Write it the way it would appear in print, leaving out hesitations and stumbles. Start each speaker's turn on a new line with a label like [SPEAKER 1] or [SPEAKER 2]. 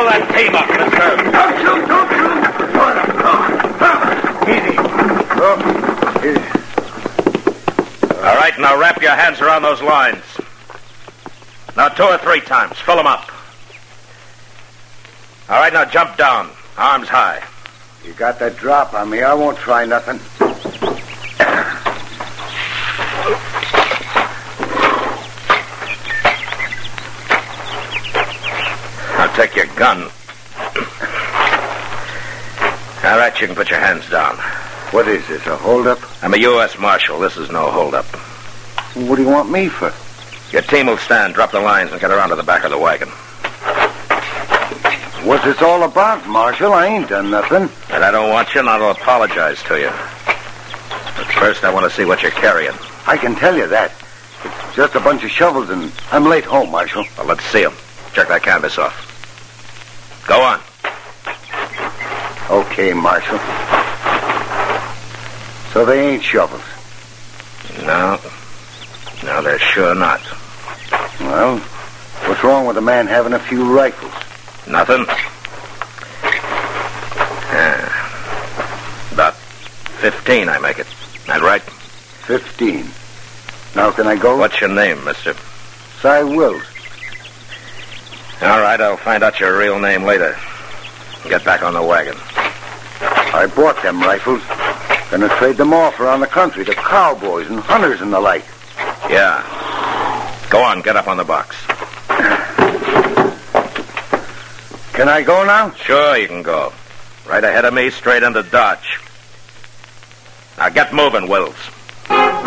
[SPEAKER 1] that team up, mister.
[SPEAKER 2] Don't shoot, don't shoot. Easy.
[SPEAKER 1] All right, now wrap your hands around those lines. Now 2 or 3 times. Fill them up. All right, now jump down. Arms high.
[SPEAKER 2] You got that drop on me. I won't try nothing.
[SPEAKER 1] Now take your gun. All right, you can put your hands down.
[SPEAKER 2] What is this, a holdup?
[SPEAKER 1] I'm a U.S. Marshal. This is no holdup.
[SPEAKER 2] What do you want me for?
[SPEAKER 1] Your team will stand, drop the lines, and get around to the back of the wagon.
[SPEAKER 2] What's this all about, Marshal? I ain't done nothing.
[SPEAKER 1] And I don't want you, and I'll apologize to you. But first, I want to see what you're carrying.
[SPEAKER 2] I can tell you that. It's just a bunch of shovels, and I'm late home, Marshal.
[SPEAKER 1] Well, let's see them. Check that canvas off. Go on.
[SPEAKER 2] Okay, Marshal. So they ain't shovels?
[SPEAKER 1] No, they're sure not.
[SPEAKER 2] Well, what's wrong with a man having a few rifles?
[SPEAKER 1] Nothing. About 15, I make it. That right?
[SPEAKER 2] 15. Now can I go?
[SPEAKER 1] What's your name, mister?
[SPEAKER 2] Cy Wills.
[SPEAKER 1] All right, I'll find out your real name later. Get back on the wagon.
[SPEAKER 2] I bought them rifles. Gonna trade them off around the country to cowboys and hunters and the like.
[SPEAKER 1] Yeah. Go on, get up on the box.
[SPEAKER 2] Can I go now?
[SPEAKER 1] Sure, you can go. Right ahead of me, straight into Dodge. Now get moving, Wills.